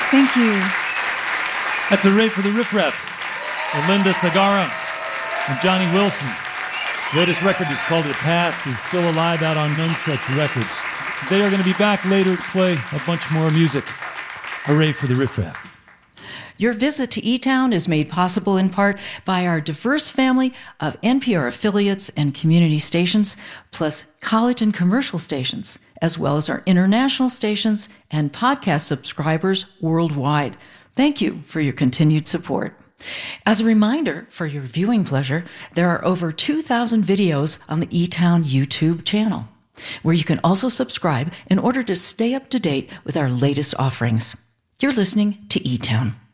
Thank you. That's a rave for the Riff Raff, with Linda Sagara and Johnny Wilson. Latest record is called The Past. He's still alive out on Nonesuch Records. They are going to be back later to play a bunch more music. A rave for the Riff Raff. Your visit to E-Town is made possible in part by our diverse family of NPR affiliates and community stations, plus college and commercial stations, as well as our international stations and podcast subscribers worldwide. Thank you for your continued support. As a reminder, for your viewing pleasure, there are over 2,000 videos on the E-Town YouTube channel, where you can also subscribe in order to stay up to date with our latest offerings. You're listening to E-Town.